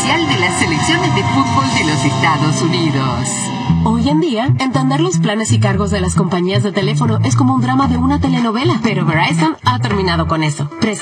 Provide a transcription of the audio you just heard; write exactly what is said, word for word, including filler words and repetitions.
oficial de las selecciones de fútbol de los Estados Unidos. Hoy en día, entender los planes y cargos de las compañías de teléfono es como un drama de una telenovela, pero Verizon ha terminado con eso.